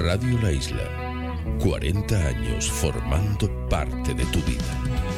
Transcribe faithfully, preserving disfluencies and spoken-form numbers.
Radio La Isla. cuarenta años formando parte de tu vida.